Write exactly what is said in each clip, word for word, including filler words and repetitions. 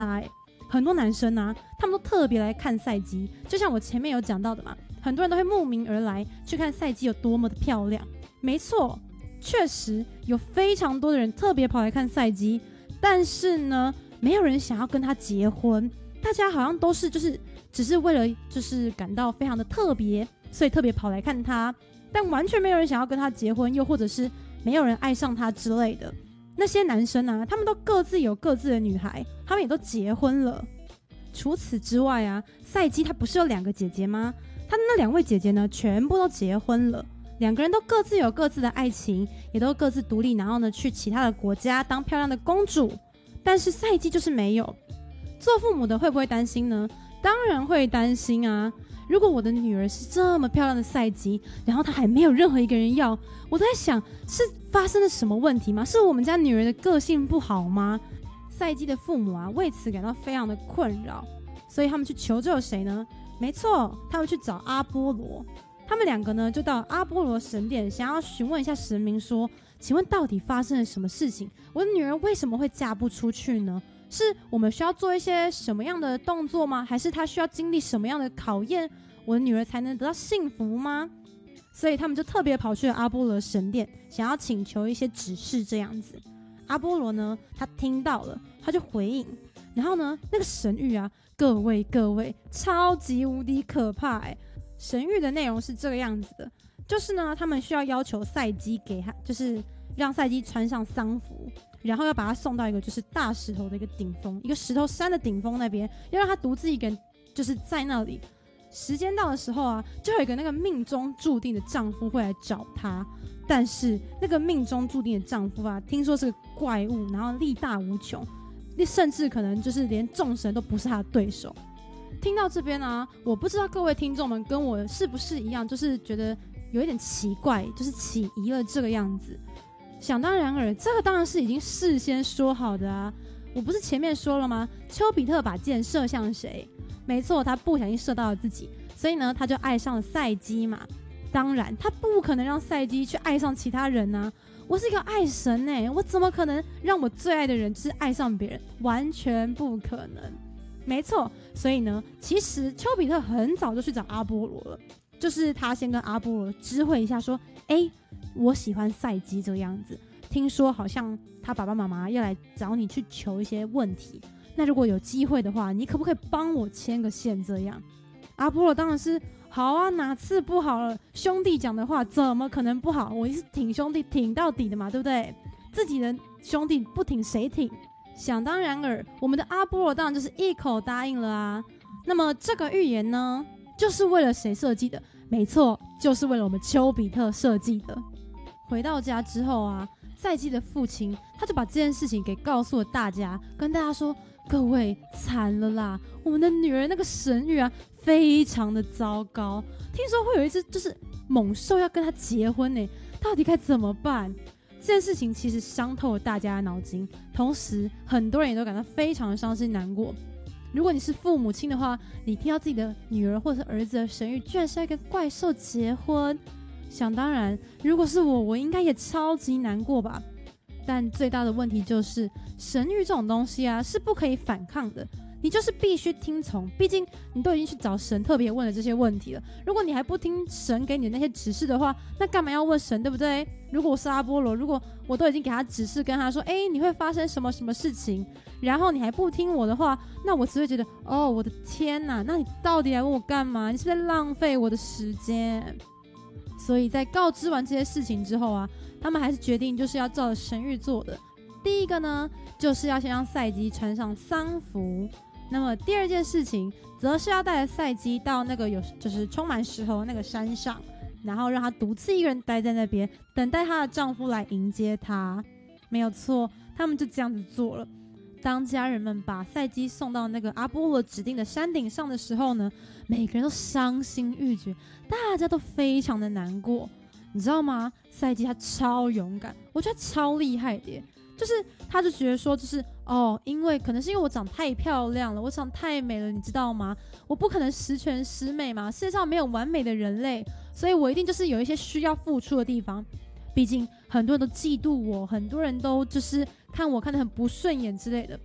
欸，很多男生啊，他们都特别来看赛姬，就像我前面有讲到的嘛，很多人都会慕名而来去看赛姬有多么的漂亮。没错，确实有非常多的人特别跑来看赛姬，但是呢，没有人想要跟他结婚。大家好像都是就是只是为了就是感到非常的特别，所以特别跑来看他，但完全没有人想要跟他结婚，又或者是没有人爱上他之类的。那些男生啊，他们都各自有各自的女孩，他们也都结婚了。除此之外啊，赛姬她不是有两个姐姐吗？她的那两位姐姐呢，全部都结婚了，两个人都各自有各自的爱情，也都各自独立，然后呢，去其他的国家当漂亮的公主。但是赛姬就是没有。做父母的会不会担心呢？当然会担心啊！如果我的女儿是这么漂亮的赛姬，然后她还没有任何一个人要，我都在想，是发生了什么问题吗？是我们家女儿的个性不好吗？赛姬的父母啊，为此感到非常的困扰，所以他们去求救谁呢？没错，他们去找阿波罗。他们两个呢，就到阿波罗神殿，想要询问一下神明说，请问到底发生了什么事情？我的女儿为什么会嫁不出去呢？是我们需要做一些什么样的动作吗？还是她需要经历什么样的考验，我的女儿才能得到幸福吗？所以他们就特别跑去了阿波罗神殿，想要请求一些指示这样子。阿波罗呢，他听到了，他就回应，然后呢，那个神谕啊，各位各位，超级无敌可怕哎、欸！神谕的内容是这个样子的，就是呢，他们需要要求赛姬给他，就是让赛姬穿上丧服，然后要把他送到一个就是大石头的一个顶峰，一个石头山的顶峰那边，要让他独自一个人就是在那里。时间到的时候啊，就有一个那个命中注定的丈夫会来找她，但是那个命中注定的丈夫啊，听说是个怪物，然后力大无穷，甚至可能就是连众神都不是他的对手。听到这边啊，我不知道各位听众们跟我是不是一样，就是觉得有一点奇怪，就是起疑了这个样子。想当然尔，这个当然是已经事先说好的啊！我不是前面说了吗？丘比特把箭射向谁？没错，他不小心射到了自己，所以呢，他就爱上了赛姬嘛。当然，他不可能让赛姬去爱上其他人啊！我是一个爱神哎、欸，我怎么可能让我最爱的人就是爱上别人？完全不可能。没错，所以呢，其实丘比特很早就去找阿波罗了，就是他先跟阿波罗知会一下，说：“哎，我喜欢赛姬这个样子，听说好像他爸爸妈妈要来找你去求一些问题。”那如果有机会的话，你可不可以帮我牵个线这样？阿波罗当然是好啊，哪次不好了？兄弟讲的话怎么可能不好？我是挺兄弟挺到底的嘛，对不对？自己的兄弟不挺谁挺？想当然尔，我们的阿波罗当然就是一口答应了啊。那么这个预言呢，就是为了谁设计的？没错，就是为了我们丘比特设计的。回到家之后啊，赛姬的父亲他就把这件事情给告诉了大家，跟大家说：“各位，惨了啦！我们的女儿那个神谕啊，非常的糟糕。听说会有一只就是猛兽要跟她结婚呢，到底该怎么办？”这件事情其实伤透了大家的脑筋，同时很多人也都感到非常的伤心难过。如果你是父母亲的话，你听到自己的女儿或者是儿子的神谕居然是要跟怪兽结婚，想当然，如果是我，我应该也超级难过吧。但最大的问题就是，神谕这种东西啊，是不可以反抗的，你就是必须听从。毕竟你都已经去找神特别问了这些问题了，如果你还不听神给你的那些指示的话，那干嘛要问神，对不对？如果我是阿波罗，如果我都已经给他指示，跟他说，哎，你会发生什么什么事情，然后你还不听我的话，那我只会觉得，哦，我的天哪，那你到底来问我干嘛？你是不是在浪费我的时间？所以在告知完这些事情之后啊，他们还是决定就是要照着神谕做的。第一个呢，就是要先让赛姬穿上丧服。那么第二件事情，则是要带着赛姬到那个有就是充满石头的那个山上，然后让她独自一个人待在那边，等待她的丈夫来迎接她。没有错，他们就这样子做了。当家人们把赛姬送到那个阿波罗指定的山顶上的时候呢，每个人都伤心欲绝，大家都非常的难过。你知道吗？赛姬她超勇敢，我觉得超厉害的耶。就是她就觉得说，就是哦，因为可能是因为我长太漂亮了，我长太美了，你知道吗？我不可能十全十美嘛，世界上没有完美的人类，所以我一定就是有一些需要付出的地方。毕竟很多人都嫉妒我，很多人都就是看我看得很不顺眼之类的。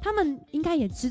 他们应该也知道